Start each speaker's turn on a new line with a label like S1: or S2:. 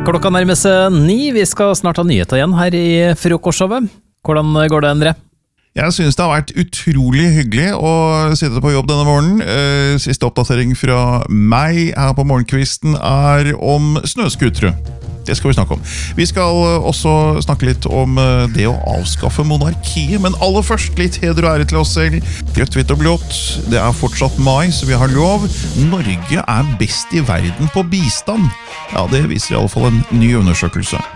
S1: Klokka nærmer seg 9, vi skal snart ha nyheter igjen her i frokostshowet. Hvordan går det, Endre?
S2: Jeg synes det har vært utrolig hyggelig å sitte på jobb denne morgenen. Siste oppdatering fra meg her på morgenkvisten er om snøskutere. Det skal vi snakke om. Vi skal også snakke litt om det å avskaffe monarkiet, men aller først litt heder og ære til oss selv. Rødt, hvitt og blått. Det er fortsatt mai, så vi har lov. Norge er best i verden på bistand. Ja, det viser i alle fall en ny undersøkelse.